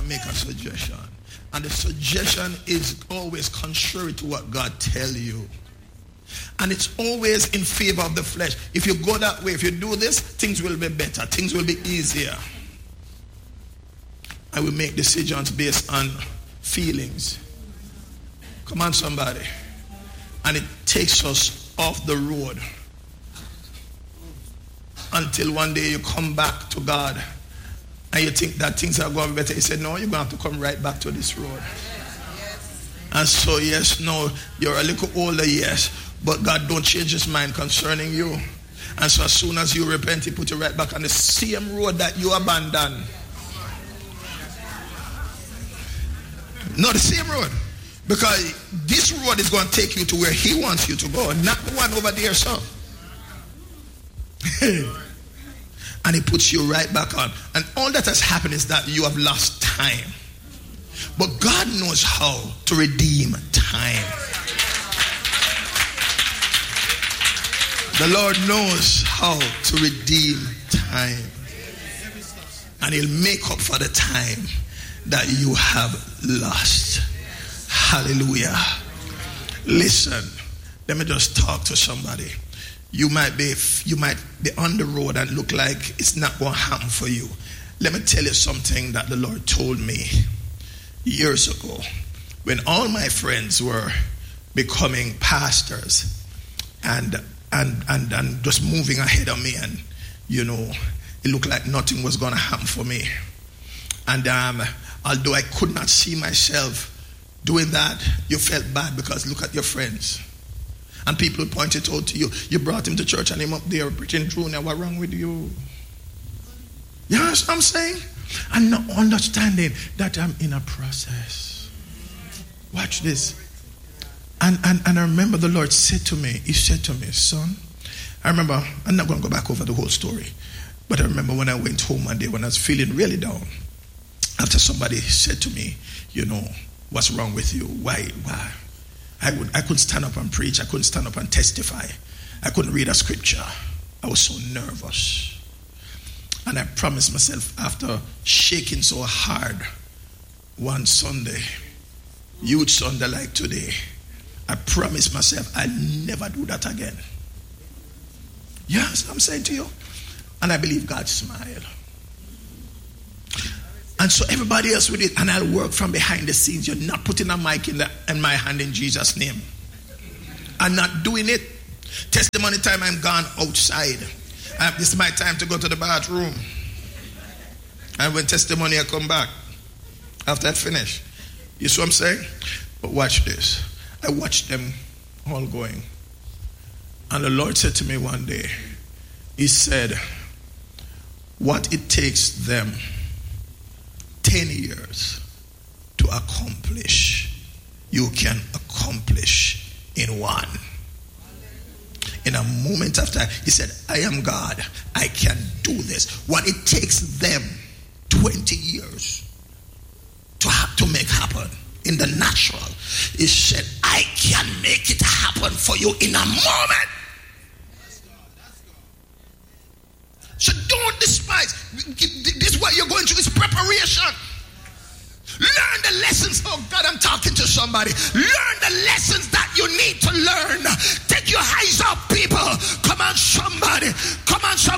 make a suggestion. And the suggestion is always contrary to what God tells you. And it's always in favor of the flesh. If you go that way, if you do this, things will be better. Things will be easier. I will make decisions based on feelings. Come on, somebody. And it takes us off the road. Until one day you come back to God and you think that things are going better. He said, no, you're going to have to come right back to this road. And so, yes, no, you're a little older, yes. But God don't change his mind concerning you. And so as soon as you repent, he put you right back on the same road that you abandoned. No, the same road. Because this road is going to take you to where he wants you to go, not the one over there, son. And he puts you right back on. And all that has happened is that you have lost time. But God knows how to redeem time. The Lord knows how to redeem time. And he'll make up for the time that you have lost. Hallelujah. Listen, let me just talk to somebody. You might be on the road and look like it's not going to happen for you. Let me tell you something that the Lord told me years ago when all my friends were becoming pastors and just moving ahead of me, and you know, it looked like nothing was going to happen for me. And although I could not see myself doing that, you felt bad because look at your friends. And people pointed out to you. You brought him to church and him up there preaching true. Now, what's wrong with you? You know what I'm saying? I'm not understanding that I'm in a process. Watch this. And I remember the Lord said to me, he said to me, son, I remember, I'm not going to go back over the whole story, but I remember when I went home one day when I was feeling really down, after somebody said to me, you know, what's wrong with you? Why? I couldn't stand up and preach. I couldn't stand up and testify. I couldn't read a scripture. I was so nervous. And I promised myself, after shaking so hard one Sunday, huge Sunday like today, I promised myself I'll never do that again. Yes, I'm saying to you. And I believe God smiled. And so everybody else with it, and I'll work from behind the scenes. You're not putting a mic in my hand in Jesus' name. I'm not doing it. Testimony time, I'm gone outside. This is my time to go to the bathroom. And when testimony, I come back after I finish. You see what I'm saying? But watch this. I watched them all going. And the Lord said to me one day, he said, what it takes them 10 years to accomplish, you can accomplish in one. In a moment after, he said, I am God. I can do this. What it takes them 20 years to make happen in the natural, he said, I can make it happen for you in a moment. So don't despise. This is what you're going through. It's preparation. Learn the lessons. Oh God, I'm talking to somebody. Learn the lessons that you need to learn. Take your eyes up, people. Come on, somebody. Come on, somebody.